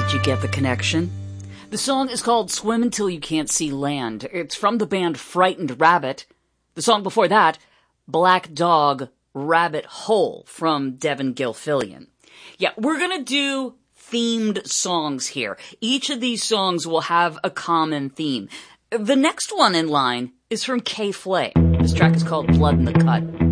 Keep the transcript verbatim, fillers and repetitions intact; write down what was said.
Did you get the connection? The song is called Swim Until You Can't See Land. It's from the band Frightened Rabbit. The song before that, Black Dog Rabbit Hole from Devin Gilfillian. Yeah, we're gonna do themed songs here. Each of these songs will have a common theme. The next one in line is from K-Flay. This track is called Blood in the Cut.